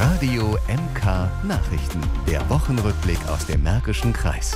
Radio MK Nachrichten. Der Wochenrückblick aus dem Märkischen Kreis.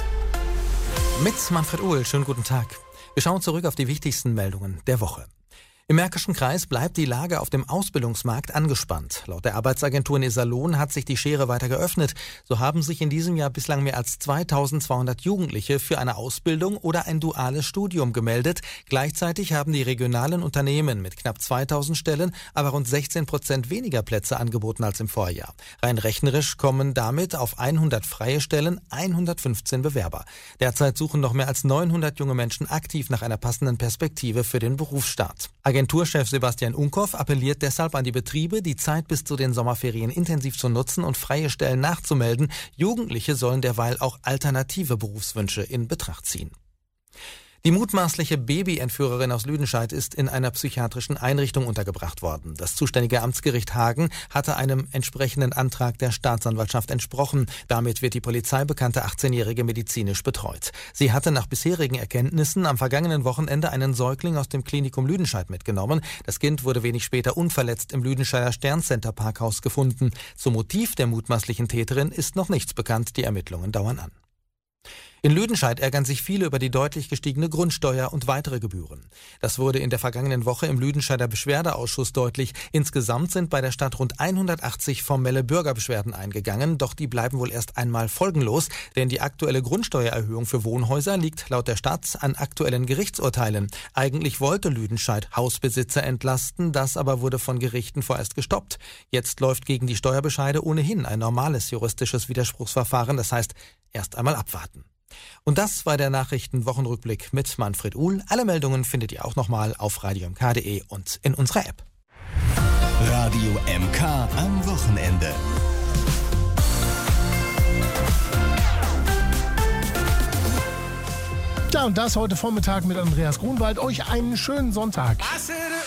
Mit Manfred Uhl, schönen guten Tag. Wir schauen zurück auf die wichtigsten Meldungen der Woche. Im Märkischen Kreis bleibt die Lage auf dem Ausbildungsmarkt angespannt. Laut der Arbeitsagentur Iserlohn hat sich die Schere weiter geöffnet. So haben sich in diesem Jahr bislang mehr als 2200 Jugendliche für eine Ausbildung oder ein duales Studium gemeldet. Gleichzeitig haben die regionalen Unternehmen mit knapp 2000 Stellen aber rund 16% weniger Plätze angeboten als im Vorjahr. Rein rechnerisch kommen damit auf 100 freie Stellen 115 Bewerber. Derzeit suchen noch mehr als 900 junge Menschen aktiv nach einer passenden Perspektive für den Berufsstart. Agenturchef Sebastian Unkow appelliert deshalb an die Betriebe, die Zeit bis zu den Sommerferien intensiv zu nutzen und freie Stellen nachzumelden. Jugendliche sollen derweil auch alternative Berufswünsche in Betracht ziehen. Die mutmaßliche Babyentführerin aus Lüdenscheid ist in einer psychiatrischen Einrichtung untergebracht worden. Das zuständige Amtsgericht Hagen hatte einem entsprechenden Antrag der Staatsanwaltschaft entsprochen. Damit wird die polizeibekannte 18-Jährige medizinisch betreut. Sie hatte nach bisherigen Erkenntnissen am vergangenen Wochenende einen Säugling aus dem Klinikum Lüdenscheid mitgenommen. Das Kind wurde wenig später unverletzt im Lüdenscheider Sterncenter Parkhaus gefunden. Zum Motiv der mutmaßlichen Täterin ist noch nichts bekannt. Die Ermittlungen dauern an. In Lüdenscheid ärgern sich viele über die deutlich gestiegene Grundsteuer und weitere Gebühren. Das wurde in der vergangenen Woche im Lüdenscheider Beschwerdeausschuss deutlich. Insgesamt sind bei der Stadt rund 180 formelle Bürgerbeschwerden eingegangen, doch die bleiben wohl erst einmal folgenlos, denn die aktuelle Grundsteuererhöhung für Wohnhäuser liegt laut der Stadt an aktuellen Gerichtsurteilen. Eigentlich wollte Lüdenscheid Hausbesitzer entlasten, das aber wurde von Gerichten vorerst gestoppt. Jetzt läuft gegen die Steuerbescheide ohnehin ein normales juristisches Widerspruchsverfahren, das heißt, erst einmal abwarten. Und das war der Nachrichtenwochenrückblick mit Manfred Uhl. Alle Meldungen findet ihr auch nochmal auf radiomk.de und in unserer App. Radio MK am Wochenende. Ja, und das heute Vormittag mit Andreas Grunwald. Euch einen schönen Sonntag.